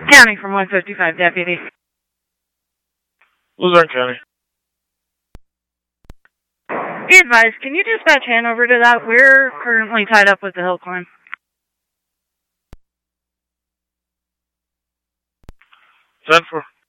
County from 155, deputy. Luzerne County. Be advised, can you dispatch Hanover to that? We're currently tied up with the hill climb. 10-4.